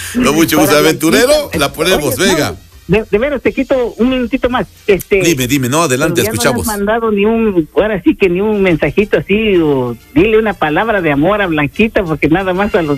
Con mucho gusto, aventurero, la ponemos, Oye, venga. De veras, te quito un minutito más. Dime, no, adelante, ya escuchamos. No has mandado ahora sí que ni un mensajito así, o dile una palabra de amor a Blanquita, porque nada más a los